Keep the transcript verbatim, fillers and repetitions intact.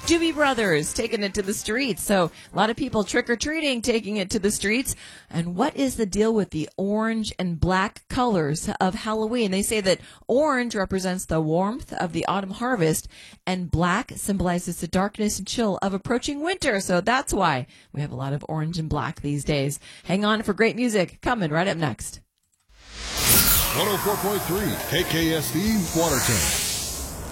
Doobie Brothers taking it to the streets. So a lot of people trick-or-treating, taking it to the streets. And what is the deal with the orange and black colors of Halloween? They say that orange represents the warmth of the autumn harvest, and black symbolizes the darkness and chill of approaching winter. So that's why we have a lot of orange and black these days. Hang on for great music coming right up next. one oh four point three K K S D Watertown.